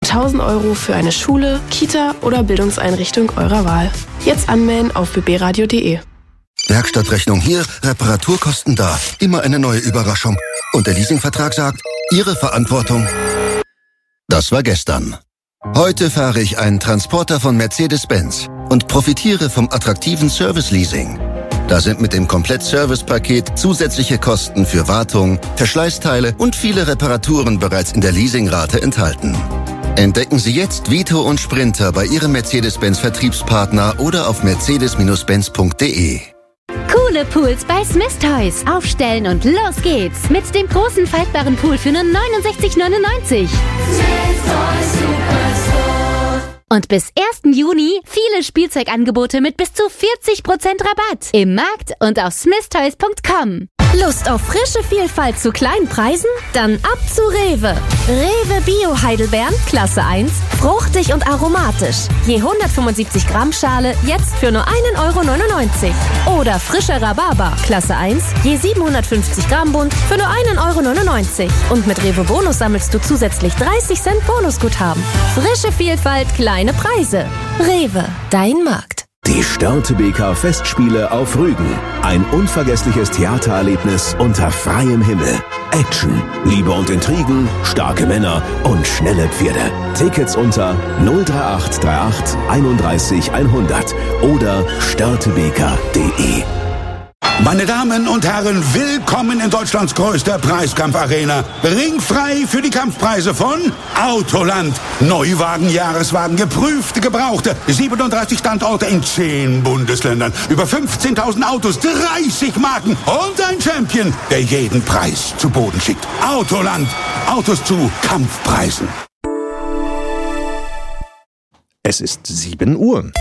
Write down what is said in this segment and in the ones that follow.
1.000 € für eine Schule, Kita oder Bildungseinrichtung eurer Wahl. Jetzt anmelden auf bbradio.de. Werkstattrechnung hier, Reparaturkosten da. Immer eine neue Überraschung. Und der Leasingvertrag sagt, Ihre Verantwortung. Das war gestern. Heute fahre ich einen Transporter von Mercedes-Benz und profitiere vom attraktiven Service-Leasing. Da sind mit dem Komplett-Service-Paket zusätzliche Kosten für Wartung, Verschleißteile und viele Reparaturen bereits in der Leasingrate enthalten. Entdecken Sie jetzt Vito und Sprinter bei Ihrem Mercedes-Benz-Vertriebspartner oder auf mercedes-benz.de. Coole Pools bei Smith Toys. Aufstellen und los geht's. Mit dem großen faltbaren Pool für nur 69,99. Und bis 1. Juni viele Spielzeugangebote mit bis zu 40% Rabatt. Im Markt und auf smithtoys.com. Lust auf frische Vielfalt zu kleinen Preisen? Dann ab zu Rewe. Rewe Bio Heidelbeeren, Klasse 1, fruchtig und aromatisch. Je 175 Gramm Schale, jetzt für nur 1,99 €. Oder frischer Rhabarber, Klasse 1, je 750 Gramm Bund, für nur 1,99 €. Und mit Rewe Bonus sammelst du zusätzlich 30 Cent Bonusguthaben. Frische Vielfalt, kleine Preise. Rewe, dein Markt. Die Störtebeker Festspiele auf Rügen. Ein unvergessliches Theatererlebnis unter freiem Himmel. Action, Liebe und Intrigen, starke Männer und schnelle Pferde. Tickets unter 03838 31 100 oder störtebeker.de. Meine Damen und Herren, willkommen in Deutschlands größter Preiskampfarena. Ringfrei für die Kampfpreise von Autoland. Neuwagen, Jahreswagen, geprüfte, gebrauchte. 37 Standorte in 10 Bundesländern. Über 15.000 Autos, 30 Marken und ein Champion, der jeden Preis zu Boden schickt. Autoland. Autos zu Kampfpreisen. Es ist 7 Uhr.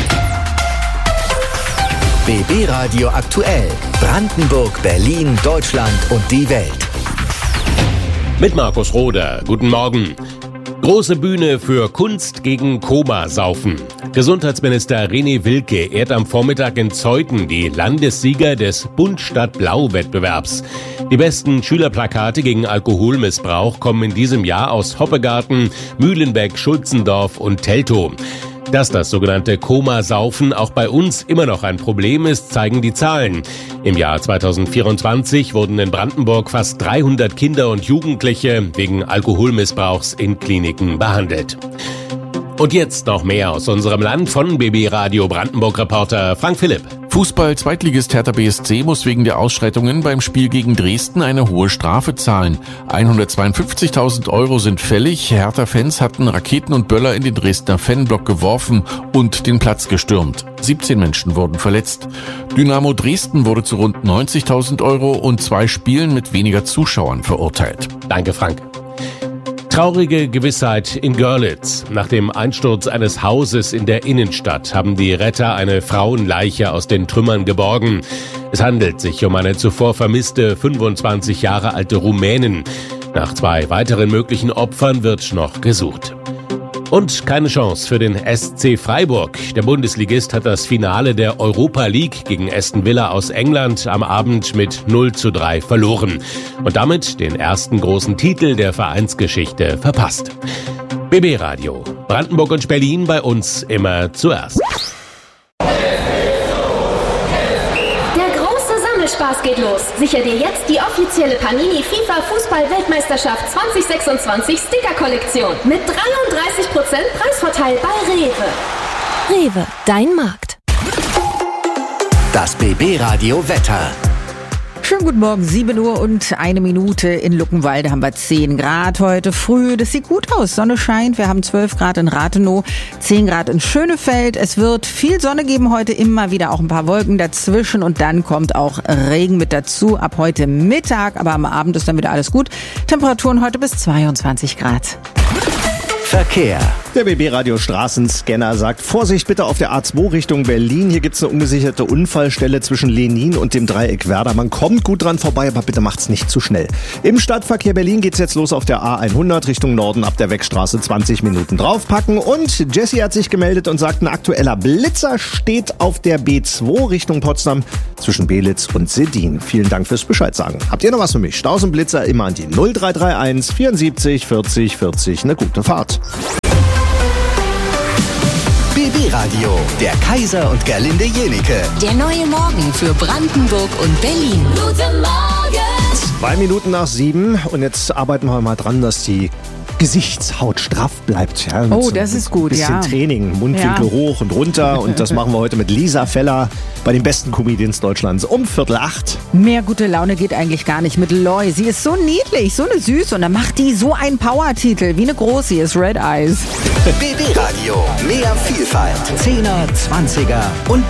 BB Radio aktuell. Brandenburg, Berlin, Deutschland und die Welt. Mit Markus Roder. Guten Morgen. Große Bühne für Kunst gegen Komasaufen. Gesundheitsminister René Wilke ehrt am Vormittag in Zeuthen die Landessieger des Bunt-Stadt-Blau-Wettbewerbs. Die besten Schülerplakate gegen Alkoholmissbrauch kommen in diesem Jahr aus Hoppegarten, Mühlenbeck, Schulzendorf und Teltow. Dass das sogenannte Komasaufen auch bei uns immer noch ein Problem ist, zeigen die Zahlen. Im Jahr 2024 wurden in Brandenburg fast 300 Kinder und Jugendliche wegen Alkoholmissbrauchs in Kliniken behandelt. Und jetzt noch mehr aus unserem Land von BB Radio Brandenburg-Reporter Frank Philipp. Fußball-Zweitligist Hertha BSC muss wegen der Ausschreitungen beim Spiel gegen Dresden eine hohe Strafe zahlen. 152.000 € sind fällig. Hertha-Fans hatten Raketen und Böller in den Dresdner Fanblock geworfen und den Platz gestürmt. 17 Menschen wurden verletzt. Dynamo Dresden wurde zu rund 90.000 € und 2 Spielen mit weniger Zuschauern verurteilt. Danke, Frank. Traurige Gewissheit in Görlitz. Nach dem Einsturz eines Hauses in der Innenstadt haben die Retter eine Frauenleiche aus den Trümmern geborgen. Es handelt sich um eine zuvor vermisste 25 Jahre alte Rumänin. Nach 2 weiteren möglichen Opfern wird noch gesucht. Und keine Chance für den SC Freiburg. Der Bundesligist hat das Finale der Europa League gegen Aston Villa aus England am Abend mit 0:3 verloren. Und damit den ersten großen Titel der Vereinsgeschichte verpasst. BB Radio. Brandenburg und Berlin bei uns immer zuerst. Spaß geht los. Sicher dir jetzt die offizielle Panini FIFA Fußball-Weltmeisterschaft 2026 Sticker-Kollektion mit 33% Preisvorteil bei Rewe. Rewe, dein Markt. Das BB Radio Wetter. Schönen guten Morgen, 7 Uhr und 1 Minute. In Luckenwalde haben wir 10 Grad heute früh. Das sieht gut aus. Sonne scheint. Wir haben 12 Grad in Rathenow, 10 Grad in Schönefeld. Es wird viel Sonne geben heute, immer wieder auch ein paar Wolken dazwischen. Und dann kommt auch Regen mit dazu ab heute Mittag. Aber am Abend ist dann wieder alles gut. Temperaturen heute bis 22 Grad. Verkehr. Der BB-Radio Straßenscanner sagt, Vorsicht bitte auf der A2 Richtung Berlin. Hier gibt's eine ungesicherte Unfallstelle zwischen Lenin und dem Dreieck Werder. Man kommt gut dran vorbei, aber bitte macht's nicht zu schnell. Im Stadtverkehr Berlin geht's jetzt los auf der A100 Richtung Norden ab der Wegstraße. 20 Minuten draufpacken. Und Jessie hat sich gemeldet und sagt, ein aktueller Blitzer steht auf der B2 Richtung Potsdam zwischen Belitz und Sedin. Vielen Dank fürs Bescheid sagen. Habt ihr noch was für mich? Staus und Blitzer immer an die 0331 74 40 40. Eine gute Fahrt. BB Radio, der Kaiser und Gerlinde Jenike. Der neue Morgen für Brandenburg und Berlin. Guten Morgen! 2 Minuten nach 7 und jetzt arbeiten wir mal dran, dass die Gesichtshaut straff bleibt. Ja, das ist gut, ja. Bisschen Training, Mundwinkel hoch und runter und das machen wir heute mit Lisa Feller bei den besten Comedians Deutschlands um 7:45. Mehr gute Laune geht eigentlich gar nicht mit Loy. Sie ist so niedlich, so eine Süße und dann macht die so einen Power-Titel wie eine Große ist Red Eyes. BB Radio, mehr Vielfalt, 10er, 20er und